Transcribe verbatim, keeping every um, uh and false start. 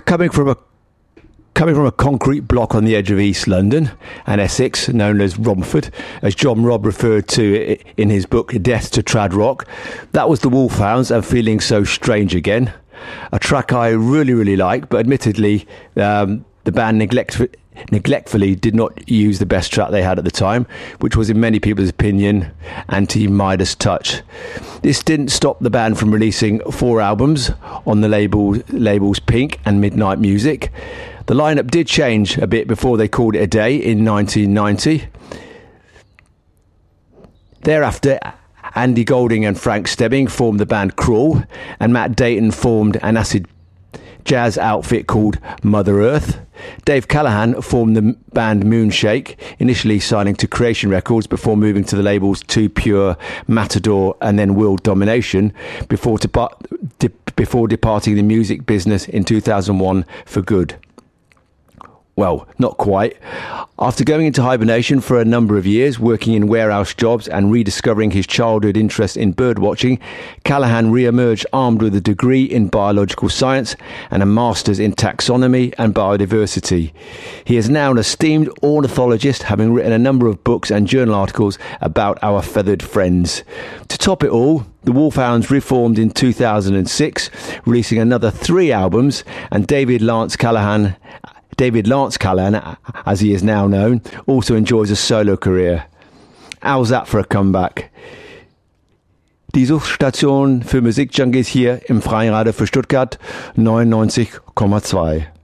Coming from a Coming from a concrete block on the edge of East London and Essex, known as Romford, as John Robb referred to it in his book Death to Trad Rock, that was the Wolfhounds and Feeling So Strange Again. A track I really, really like, but admittedly, um, the band neglect- neglectfully did not use the best track they had at the time, which was, in many people's opinion, Anti-Midas Touch. This didn't stop the band from releasing four albums on the label, labels Pink and Midnight Music. The lineup did change a bit before they called it a day in nineteen ninety. Thereafter, Andy Golding and Frank Stebbing formed the band Crawl, and Matt Dayton formed an acid jazz outfit called Mother Earth. Dave Callahan formed the band Moonshake, initially signing to Creation Records before moving to the labels Too Pure, Matador and then World Domination, before, depart- de- before departing the music business in two thousand one for good. Well, not quite. After going into hibernation for a number of years, working in warehouse jobs and rediscovering his childhood interest in birdwatching, Callahan re-emerged armed with a degree in biological science and a master's in taxonomy and biodiversity. He is now an esteemed ornithologist, having written a number of books and journal articles about our feathered friends. To top it all, the Wolfhounds reformed in two thousand six, releasing another three albums, and David Lance Callahan David Lance Callahan, as he is now known, also enjoys a solo career. How's that for a comeback? Die Suchstation für Musikjunkies hier im Freien Radio für Stuttgart neunundneunzig Komma zwei.